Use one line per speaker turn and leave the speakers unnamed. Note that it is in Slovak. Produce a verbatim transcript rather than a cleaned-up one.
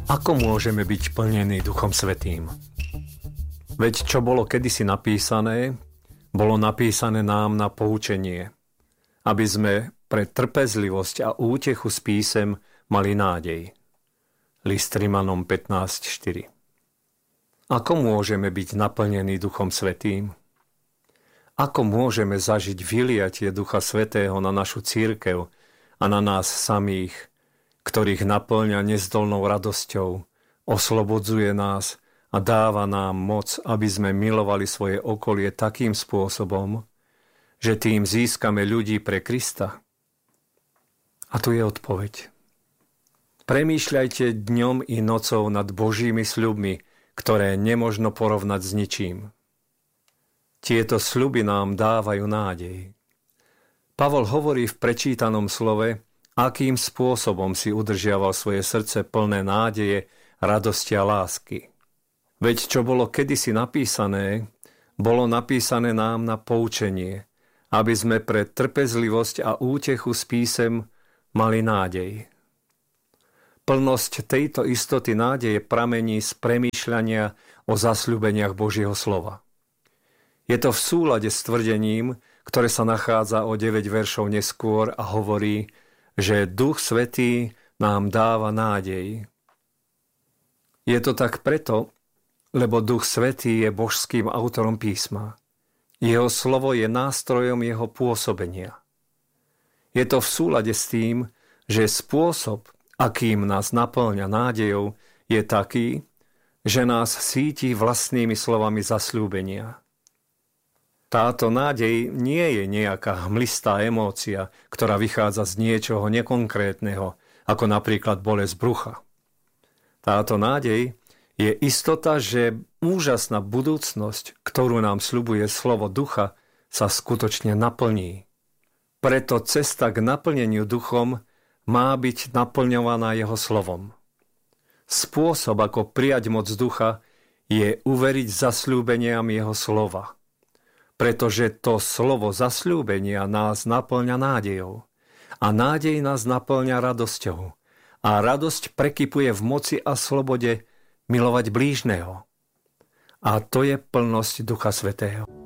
Ako môžeme byť plnení Duchom Svätým? Veď čo bolo kedysi napísané, bolo napísané nám na poučenie, aby sme pre trpezlivosť a útechu z písem mali nádej. List Rimanom pätnásť štyri. Ako môžeme byť naplnení Duchom Svätým? Ako môžeme zažiť vyliatie Ducha Svätého na našu cirkev a na nás samých, ktorých naplňa nezdolnou radosťou, oslobodzuje nás a dáva nám moc, aby sme milovali svoje okolie takým spôsobom, že tým získame ľudí pre Krista? A tu je odpoveď. Premýšľajte dňom i nocou nad Božími sľubmi, ktoré nemožno porovnať s ničím. Tieto sľuby nám dávajú nádej. Pavol hovorí v prečítanom slove, akým spôsobom si udržiaval svoje srdce plné nádeje, radosti a lásky. Veď čo bolo kedysi napísané, bolo napísané nám na poučenie, aby sme pre trpezlivosť a útechu z písem mali nádej. Plnosť tejto istoty nádeje pramení z premýšľania o zasľúbeniach Božieho slova. Je to v súlade s tvrdením, ktoré sa nachádza o deväť veršov neskôr a hovorí, že Duch Svätý nám dáva nádej. Je to tak preto, lebo Duch Svätý je božským autorom písma. Jeho slovo je nástrojom jeho pôsobenia. Je to v súlade s tým, že spôsob, akým nás naplňa nádejou, je taký, že nás síti vlastnými slovami zasľúbenia. Táto nádej nie je nejaká hmlistá emócia, ktorá vychádza z niečoho nekonkrétneho, ako napríklad bolesť brucha. Táto nádej je istota, že úžasná budúcnosť, ktorú nám sľubuje slovo ducha, sa skutočne naplní. Preto cesta k naplneniu duchom má byť naplňovaná jeho slovom. Spôsob, ako prijať moc ducha, je uveriť zasľúbeniam jeho slova. Pretože to slovo zasľúbenia nás naplňa nádejou. A nádej nás naplňa radosťou. A radosť prekypuje v moci a slobode milovať blížneho. A to je plnosť Ducha Svätého.